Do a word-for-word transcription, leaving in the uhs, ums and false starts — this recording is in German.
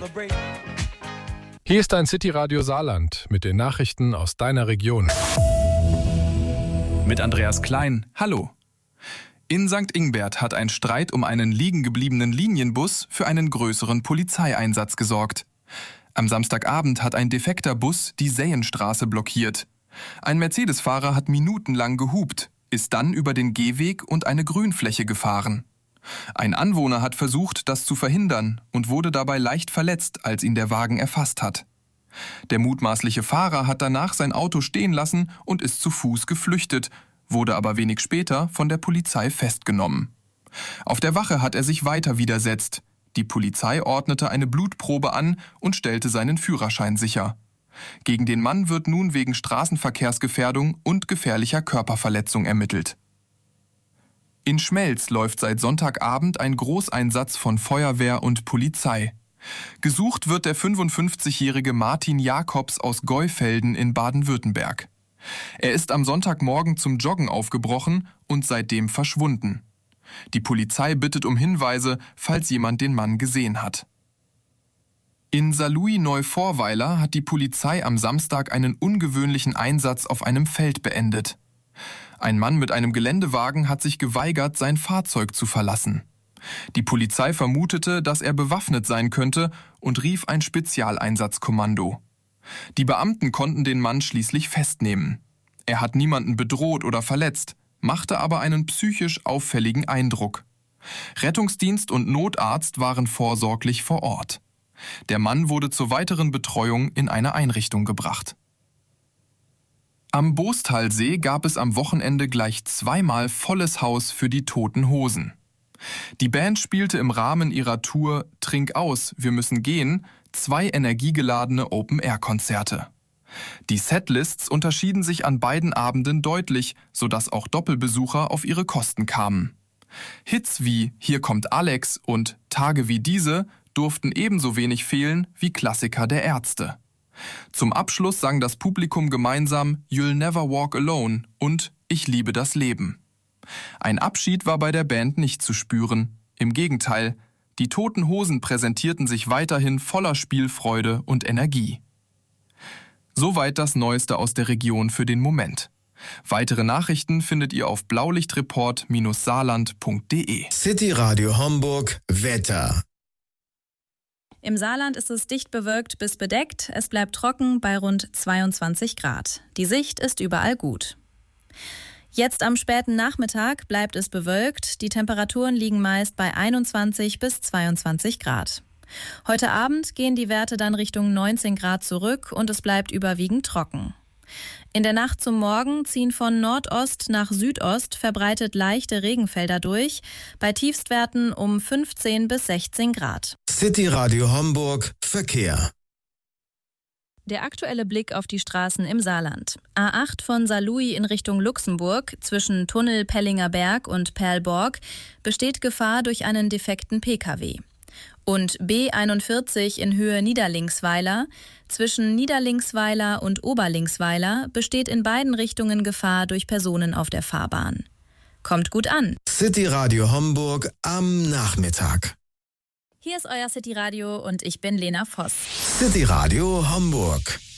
Hier ist dein City-Radio Saarland mit den Nachrichten aus deiner Region. Mit Andreas Klein, hallo. In Sankt Ingbert hat ein Streit um einen liegen gebliebenen Linienbus für einen größeren Polizeieinsatz gesorgt. Am Samstagabend hat ein defekter Bus die Sähenstraße blockiert. Ein Mercedes-Fahrer hat minutenlang gehupt, ist dann über den Gehweg und eine Grünfläche gefahren. Ein Anwohner hat versucht, das zu verhindern und wurde dabei leicht verletzt, als ihn der Wagen erfasst hat. Der mutmaßliche Fahrer hat danach sein Auto stehen lassen und ist zu Fuß geflüchtet, wurde aber wenig später von der Polizei festgenommen. Auf der Wache hat er sich weiter widersetzt. Die Polizei ordnete eine Blutprobe an und stellte seinen Führerschein sicher. Gegen den Mann wird nun wegen Straßenverkehrsgefährdung und gefährlicher Körperverletzung ermittelt. In Schmelz läuft seit Sonntagabend ein Großeinsatz von Feuerwehr und Polizei. Gesucht wird der fünfundfünfzigjährige Martin Jakobs aus Geufelden in Baden-Württemberg. Er ist am Sonntagmorgen zum Joggen aufgebrochen und seitdem verschwunden. Die Polizei bittet um Hinweise, falls jemand den Mann gesehen hat. In Saarlouis-Neuvorweiler hat die Polizei am Samstag einen ungewöhnlichen Einsatz auf einem Feld beendet. Ein Mann mit einem Geländewagen hat sich geweigert, sein Fahrzeug zu verlassen. Die Polizei vermutete, dass er bewaffnet sein könnte und rief ein Spezialeinsatzkommando. Die Beamten konnten den Mann schließlich festnehmen. Er hat niemanden bedroht oder verletzt, machte aber einen psychisch auffälligen Eindruck. Rettungsdienst und Notarzt waren vorsorglich vor Ort. Der Mann wurde zur weiteren Betreuung in eine Einrichtung gebracht. Am Bostalsee gab es am Wochenende gleich zweimal volles Haus für die Toten Hosen. Die Band spielte im Rahmen ihrer Tour Trink aus, wir müssen gehen zwei energiegeladene Open-Air-Konzerte. Die Setlists unterschieden sich an beiden Abenden deutlich, sodass auch Doppelbesucher auf ihre Kosten kamen. Hits wie Hier kommt Alex und Tage wie diese durften ebenso wenig fehlen wie Klassiker der Ärzte. Zum Abschluss sang das Publikum gemeinsam You'll Never Walk Alone und Ich liebe das Leben. Ein Abschied war bei der Band nicht zu spüren. Im Gegenteil, die Toten Hosen präsentierten sich weiterhin voller Spielfreude und Energie. Soweit das Neueste aus der Region für den Moment. Weitere Nachrichten findet ihr auf blaulichtreport Bindestrich saarland punkt de. City Radio Homburg Wetter. Im Saarland ist es dicht bewölkt bis bedeckt. Es bleibt trocken bei rund zweiundzwanzig Grad. Die Sicht ist überall gut. Jetzt am späten Nachmittag bleibt es bewölkt. Die Temperaturen liegen meist bei einundzwanzig bis zweiundzwanzig Grad. Heute Abend gehen die Werte dann Richtung neunzehn Grad zurück und es bleibt überwiegend trocken. In der Nacht zum Morgen ziehen von Nordost nach Südost verbreitet leichte Regenfelder durch, bei Tiefstwerten um fünfzehn bis sechzehn Grad. City Radio Homburg Verkehr. Der aktuelle Blick auf die Straßen im Saarland. A acht von Saarlouis in Richtung Luxemburg zwischen Tunnel Pellinger Berg und Perlborg besteht Gefahr durch einen defekten P K W. Und B einundvierzig in Höhe Niederlingsweiler. Zwischen Niederlingsweiler und Oberlingsweiler besteht in beiden Richtungen Gefahr durch Personen auf der Fahrbahn. Kommt gut an. City Radio Homburg am Nachmittag. Hier ist euer City Radio und ich bin Lena Voss. City Radio Homburg.